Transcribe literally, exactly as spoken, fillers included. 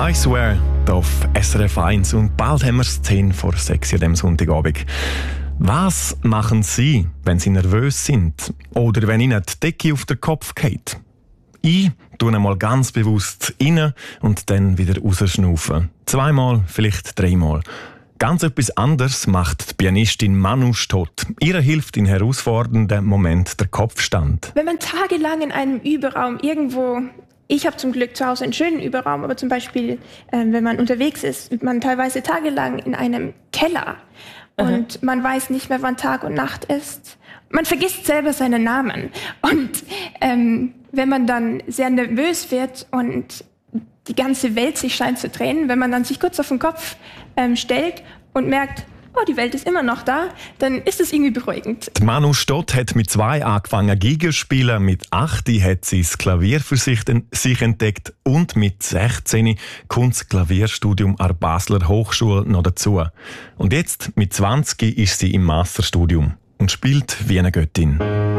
I Swear auf S R F eins und bald haben wir es zehn vor sechs an diesem Sonntagabend. Was machen Sie, wenn Sie nervös sind oder wenn Ihnen die Decke auf den Kopf geht? Ich tue einmal ganz bewusst rein und dann wieder rausschnaufen. Zweimal, vielleicht dreimal. Ganz etwas anderes macht die Pianistin Manu Stott. Ihr hilft in herausfordernden Momenten der Kopfstand. Wenn man tagelang in einem Überraum irgendwo, ich habe zum Glück zu Hause einen schönen Überraum, aber zum Beispiel, äh, wenn man unterwegs ist, man teilweise tagelang in einem Keller und mhm. man weiß nicht mehr, wann Tag und Nacht ist. Man vergisst selber seinen Namen. Und ähm, wenn man dann sehr nervös wird und die ganze Welt sich scheint zu drehen, wenn man dann sich kurz auf den Kopf ähm, stellt und merkt, oh, die Welt ist immer noch da, dann ist es irgendwie beruhigend. Die Manu Stott hat mit zwei angefangen Geige zu spielen, mit acht hat sie das Klavier für sich, sich entdeckt und mit sechzehn kommt das Klavierstudium an der Basler Hochschule noch dazu. Und jetzt, mit zwanzig, ist sie im Masterstudium und spielt wie eine Göttin.